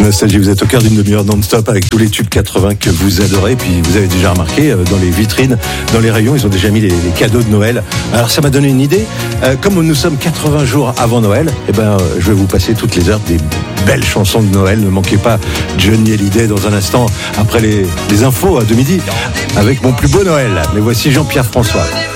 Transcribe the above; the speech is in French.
Nostalgie, vous êtes au cœur d'une demi-heure non-stop avec tous les tubes 80 que vous adorez. Et puis vous avez déjà remarqué, dans les vitrines, dans les rayons, ils ont déjà mis les cadeaux de Noël. Alors ça m'a donné une idée. Comme nous sommes 80 jours avant Noël, je vais vous passer toutes les heures des belles chansons de Noël. Ne manquez pas Johnny Hallyday dans un instant, après les infos de midi, avec mon plus beau Noël. Mais voici Jean-Pierre François.